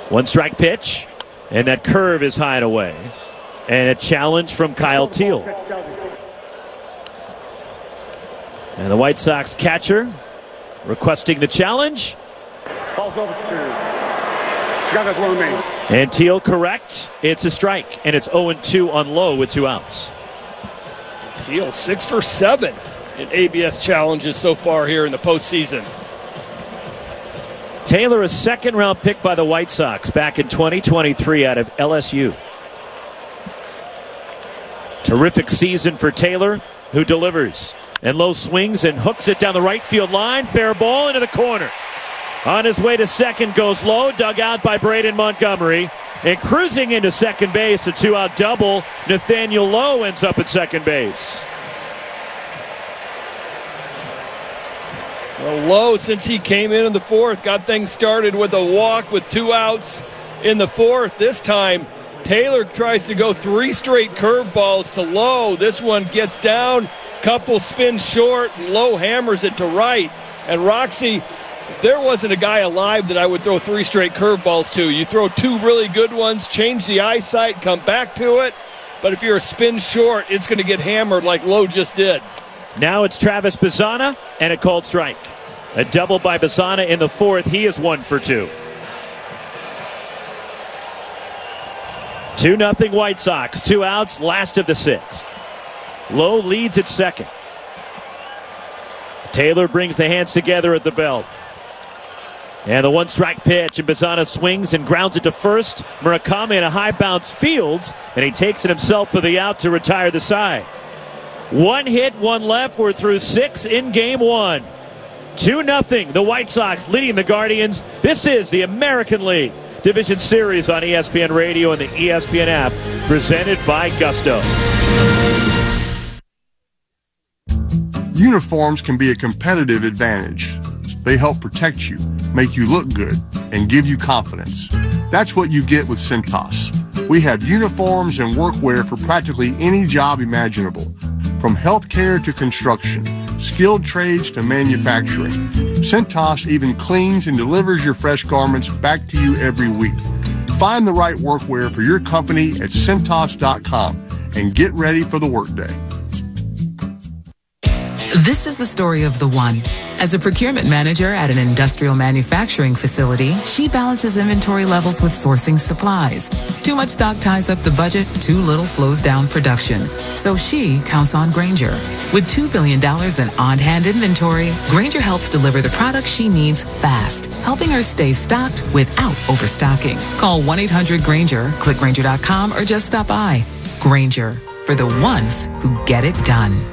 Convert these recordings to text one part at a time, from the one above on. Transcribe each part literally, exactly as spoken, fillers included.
One strike pitch, and that curve is high and away. And a challenge from Kyle Teel. And the White Sox catcher requesting the challenge. And Teel correct. It's a strike, and it's oh and two on Lowe with two outs. Teel six for seven in A B S challenges so far here in the postseason. Taylor, a second-round pick by the White Sox back in twenty twenty-three out of L S U. Terrific season for Taylor, who delivers. And Lowe swings and hooks it down the right field line. Fair ball into the corner. On his way to second goes Lowe, dug out by Braden Montgomery. And cruising into second base, a two-out double. Nathaniel Lowe ends up at second base. Well, Lowe, since he came in in the fourth, got things started with a walk with two outs in the fourth. This time, Taylor tries to go three straight curveballs to Lowe. This one gets down, couple spins short, and Lowe hammers it to right. And Roxy, there wasn't a guy alive that I would throw three straight curveballs to. You throw two really good ones, change the eyesight, come back to it. But if you're a spin short, it's going to get hammered like Lowe just did. Now it's Travis Bazzana and a called strike. A double by Bazzana in the fourth. He is one for two. two nothing White Sox. Two outs, last of the sixth. Lowe leads at second. Taylor brings the hands together at the belt. And the one-strike pitch, and Bazzana swings and grounds it to first. Murakami in a high bounce fields, and he takes it himself for the out to retire the side. One hit, one left. We're through six in game one. two nothing. The White Sox leading the Guardians. This is the American League Division Series on E S P N Radio and the E S P N app, presented by Gusto. Uniforms can be a competitive advantage. They help protect you, make you look good, and give you confidence. That's what you get with Cintas. We have uniforms and workwear for practically any job imaginable, from healthcare to construction, skilled trades to manufacturing. Cintas even cleans and delivers your fresh garments back to you every week. Find the right workwear for your company at Cintas dot com and get ready for the workday. This is the story of the one. As a procurement manager at an industrial manufacturing facility, she balances inventory levels with sourcing supplies. Too much stock ties up the budget, too little slows down production. So she counts on Grainger. With two billion dollars in on-hand inventory, Grainger helps deliver the products she needs fast, helping her stay stocked without overstocking. Call one eight hundred Grainger, click Grainger dot com, or just stop by. Grainger, for the ones who get it done.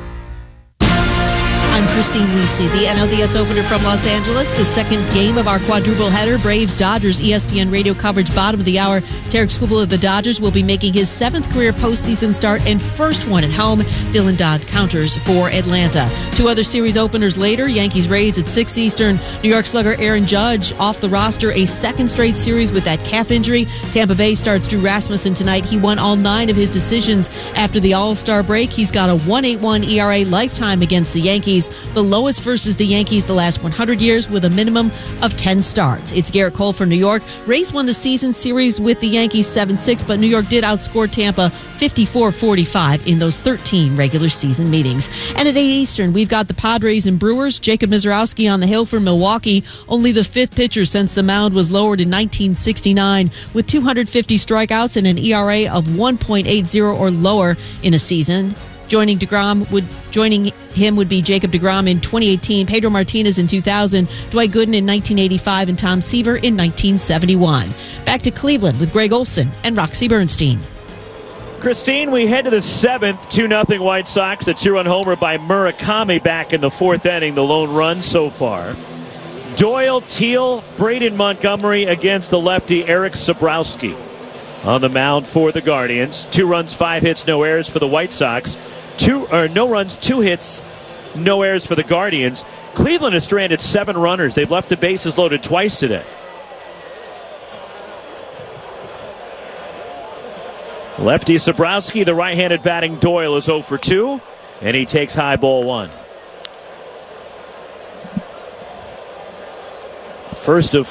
I'm Christine Lisi. The N L D S opener from Los Angeles, the second game of our quadruple header, Braves-Dodgers, E S P N radio coverage, bottom of the hour. Tarik Skubal of the Dodgers will be making his seventh career postseason start and first one at home. Dylan Dodd counters for Atlanta. Two other series openers later, Yankees-Rays at six Eastern. New York slugger Aaron Judge off the roster, a second straight series with that calf injury. Tampa Bay starts Drew Rasmussen tonight. He won all nine of his decisions after the All-Star break. He's got a one point eight one E R A lifetime against the Yankees, the lowest versus the Yankees the last one hundred years, with a minimum of ten starts. It's Garrett Cole for New York. Rays won the season series with the Yankees seven six, but New York did outscore Tampa fifty-four forty-five in those thirteen regular season meetings. And at eight Eastern, we've got the Padres and Brewers. Jacob Mizorowski on the hill for Milwaukee, only the fifth pitcher since the mound was lowered in nineteen sixty-nine, with two hundred fifty strikeouts and an E R A of one point eight oh or lower in a season. Joining DeGrom would joining him would be Jacob DeGrom in twenty eighteen, Pedro Martinez in two thousand, Dwight Gooden in nineteen eighty-five, and Tom Seaver in nineteen seventy-one. Back to Cleveland with Greg Olson and Roxy Bernstein. Christine, we head to the seventh, two nothing White Sox. A two-run homer by Murakami back in the fourth inning, the lone run so far. Doyle, Teel, Braden Montgomery against the lefty Eric Sabrowski on the mound for the Guardians. Two runs, five hits, no errors for the White Sox. Two or no runs, two hits, no errors for the Guardians. Cleveland has stranded seven runners. They've left the bases loaded twice today. Lefty Sabrowski, the right-handed batting Doyle, is oh for two, and he takes high ball one. First of